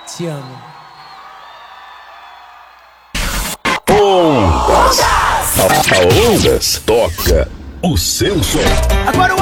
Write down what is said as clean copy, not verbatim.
Te amo. A Ondas toca o seu som. Agora o